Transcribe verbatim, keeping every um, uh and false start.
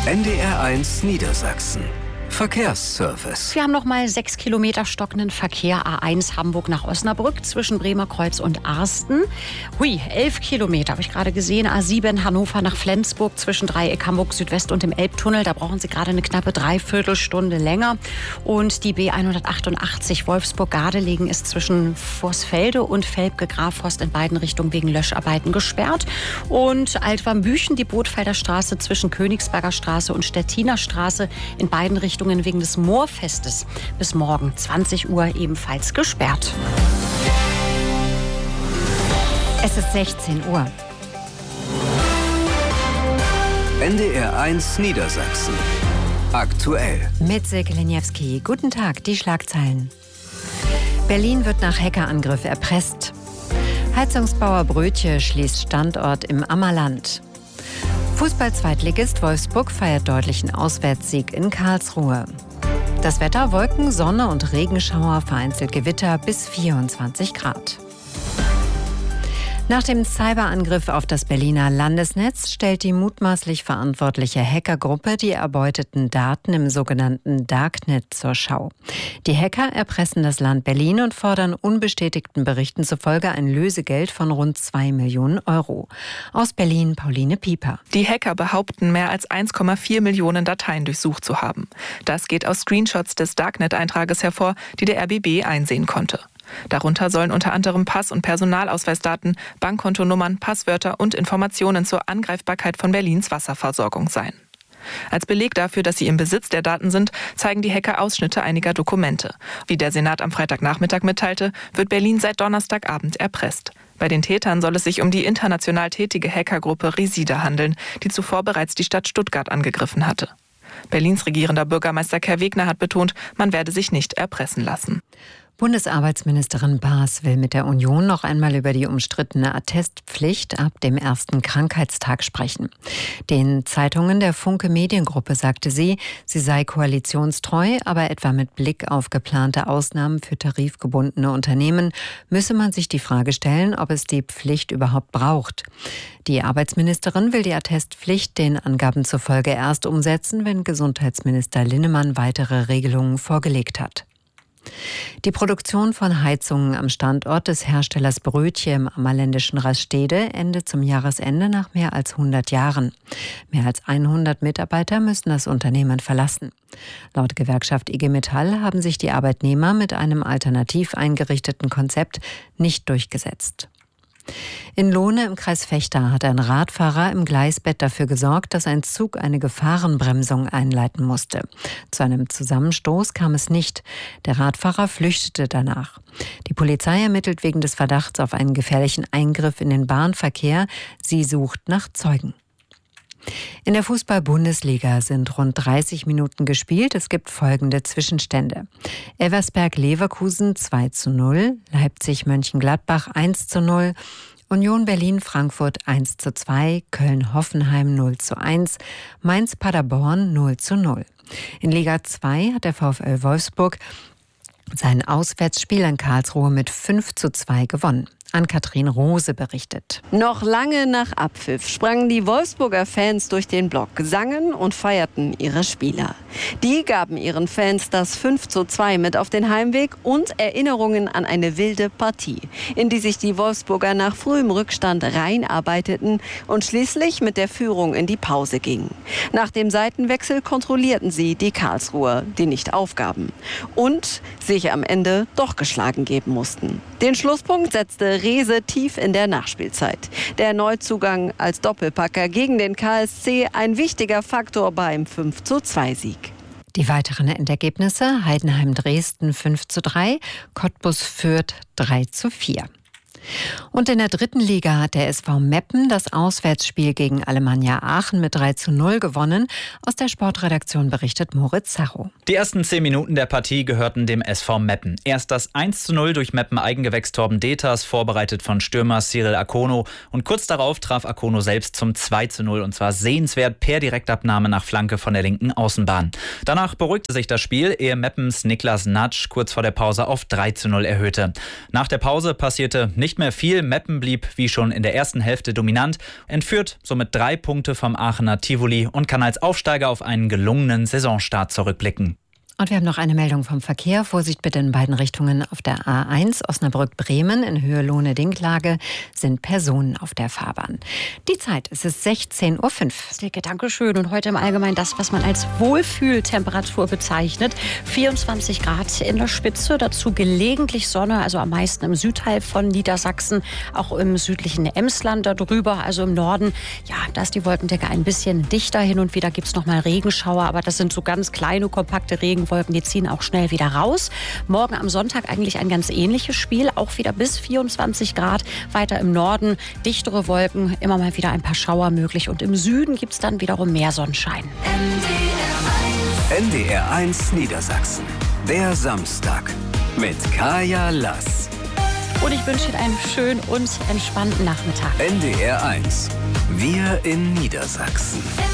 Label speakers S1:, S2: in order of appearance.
S1: N D R eins Niedersachsen. Verkehrsservice.
S2: Wir haben noch mal sechs Kilometer stockenden Verkehr A eins Hamburg nach Osnabrück zwischen Bremer Kreuz und Arsten. Hui, elf Kilometer habe ich gerade gesehen. A sieben Hannover nach Flensburg zwischen Dreieck Hamburg Südwest und dem Elbtunnel. Da brauchen Sie gerade eine knappe Dreiviertelstunde länger. Und die B hundertachtundachtzig Wolfsburg-Gardelegen ist zwischen Vorsfelde und Velpke-Grafhorst in beiden Richtungen wegen Löscharbeiten gesperrt. Und Altwarmbüchen, die Bootfelder Straße zwischen Königsberger Straße und Stettiner Straße in beiden Richtungen wegen des Moorfestes bis morgen zwanzig Uhr ebenfalls gesperrt. Es ist sechzehn Uhr.
S1: N D R eins Niedersachsen. Aktuell.
S2: Mit Silke Leniewski. Guten Tag, die Schlagzeilen. Berlin wird nach Hackerangriff erpresst. Heizungsbauer Brötje schließt Standort im Ammerland. Fußball-Zweitligist Wolfsburg feiert deutlichen Auswärtssieg in Karlsruhe. Das Wetter: Wolken, Sonne und Regenschauer, vereinzelt Gewitter bis vierundzwanzig Grad. Nach dem Cyberangriff auf das Berliner Landesnetz stellt die mutmaßlich verantwortliche Hackergruppe die erbeuteten Daten im sogenannten Darknet zur Schau. Die Hacker erpressen das Land Berlin und fordern unbestätigten Berichten zufolge ein Lösegeld von rund zwei Millionen Euro. Aus Berlin Pauline Pieper.
S3: Die Hacker behaupten, mehr als eins Komma vier Millionen Dateien durchsucht zu haben. Das geht aus Screenshots des Darknet-Eintrages hervor, die der R B B einsehen konnte. Darunter sollen unter anderem Pass- und Personalausweisdaten, Bankkontonummern, Passwörter und Informationen zur Angreifbarkeit von Berlins Wasserversorgung sein. Als Beleg dafür, dass sie im Besitz der Daten sind, zeigen die Hacker Ausschnitte einiger Dokumente. Wie der Senat am Freitagnachmittag mitteilte, wird Berlin seit Donnerstagabend erpresst. Bei den Tätern soll es sich um die international tätige Hackergruppe Resida handeln, die zuvor bereits die Stadt Stuttgart angegriffen hatte. Berlins regierender Bürgermeister Kai Wegner hat betont, man werde sich nicht erpressen lassen.
S2: Bundesarbeitsministerin Baas will mit der Union noch einmal über die umstrittene Attestpflicht ab dem ersten Krankheitstag sprechen. Den Zeitungen der Funke Mediengruppe sagte sie, sie sei koalitionstreu, aber etwa mit Blick auf geplante Ausnahmen für tarifgebundene Unternehmen müsse man sich die Frage stellen, ob es die Pflicht überhaupt braucht. Die Arbeitsministerin will die Attestpflicht den Angaben zufolge erst umsetzen, wenn Gesundheitsminister Linnemann weitere Regelungen vorgelegt hat. Die Produktion von Heizungen am Standort des Herstellers Brötje im ammerländischen Rastede endet zum Jahresende nach mehr als hundert Jahren. Mehr als hundert Mitarbeiter müssen das Unternehmen verlassen. Laut Gewerkschaft I G Metall haben sich die Arbeitnehmer mit einem alternativ eingerichteten Konzept nicht durchgesetzt. In Lohne im Kreis Vechta hat ein Radfahrer im Gleisbett dafür gesorgt, dass ein Zug eine Gefahrenbremsung einleiten musste. Zu einem Zusammenstoß kam es nicht. Der Radfahrer flüchtete danach. Die Polizei ermittelt wegen des Verdachts auf einen gefährlichen Eingriff in den Bahnverkehr. Sie sucht nach Zeugen. In der Fußball-Bundesliga sind rund dreißig Minuten gespielt. Es gibt folgende Zwischenstände. Elversberg-Leverkusen zwei zu null, Leipzig-Mönchengladbach eins zu null, Union Berlin-Frankfurt eins zu zwei, Köln-Hoffenheim null zu eins, Mainz-Paderborn null zu null. In Liga zwei hat der VfL Wolfsburg sein Auswärtsspiel in Karlsruhe mit fünf zu zwei gewonnen. Ann-Kathrin Rose berichtet.
S4: Noch lange nach Abpfiff sprangen die Wolfsburger Fans durch den Block, sangen und feierten ihre Spieler. Die gaben ihren Fans das fünf zu zwei mit auf den Heimweg und Erinnerungen an eine wilde Partie, in die sich die Wolfsburger nach frühem Rückstand reinarbeiteten und schließlich mit der Führung in die Pause gingen. Nach dem Seitenwechsel kontrollierten sie die Karlsruher, die nicht aufgaben und sich am Ende doch geschlagen geben mussten. Den Schlusspunkt setzte Rehse tief in der Nachspielzeit. Der Neuzugang als Doppelpacker gegen den K S C ein wichtiger Faktor beim fünf zu zwei Sieg.
S2: Die weiteren Endergebnisse: Heidenheim Dresden fünf zu drei, Cottbus Fürth drei zu vier. Und in der dritten Liga hat der S V Meppen das Auswärtsspiel gegen Alemannia Aachen mit drei zu null gewonnen. Aus der Sportredaktion berichtet Moritz Sacho.
S5: Die ersten zehn Minuten der Partie gehörten dem S V Meppen. Erst das eins zu null durch Meppen-Eigengewächs Torben Deters, vorbereitet von Stürmer Cyril Akono. Und kurz darauf traf Akono selbst zum zwei zu null. Und zwar sehenswert per Direktabnahme nach Flanke von der linken Außenbahn. Danach beruhigte sich das Spiel, ehe Meppens Niklas Natsch kurz vor der Pause auf drei zu null erhöhte. Nach der Pause passierte nicht nicht mehr viel. Meppen blieb wie schon in der ersten Hälfte dominant, entführt somit drei Punkte vom Aachener Tivoli und kann als Aufsteiger auf einen gelungenen Saisonstart zurückblicken.
S2: Und wir haben noch eine Meldung vom Verkehr. Vorsicht bitte in beiden Richtungen auf der A eins Osnabrück-Bremen in Höhe Lohne-Dinklage sind Personen auf der Fahrbahn. Die Zeit, es ist sechzehn Uhr fünf.
S6: Silke, danke schön. Und heute im Allgemeinen das, was man als Wohlfühltemperatur bezeichnet. vierundzwanzig Grad in der Spitze, dazu gelegentlich Sonne, also am meisten im Südteil von Niedersachsen, auch im südlichen Emsland darüber, also im Norden. Ja, da ist die Wolkendecke ein bisschen dichter. Hin und wieder gibt es noch mal Regenschauer, aber das sind so ganz kleine, kompakte Regenwolken. Die ziehen auch schnell wieder raus. Morgen am Sonntag eigentlich ein ganz ähnliches Spiel. Auch wieder bis vierundzwanzig Grad. Weiter im Norden dichtere Wolken, immer mal wieder ein paar Schauer möglich. Und im Süden gibt es dann wiederum mehr Sonnenschein.
S1: N D R eins Niedersachsen. Der Samstag mit Kaya Lass.
S6: Und ich wünsche Ihnen einen schönen und entspannten Nachmittag.
S1: N D R eins. Wir in Niedersachsen.